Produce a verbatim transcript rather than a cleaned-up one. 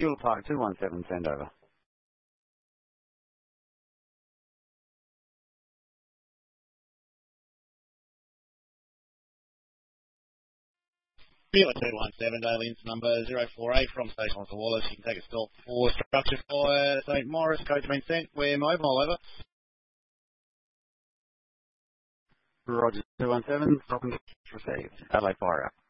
Fuel Park two one seven, send over. Fuel two one seven, Daily Inns number zero four eight from Station to Wallace. You can take a stop for structure fire, Saint Morris, coach been sent. We're mobile, over. Roger two one seven, dropping received. Adelaide fire up.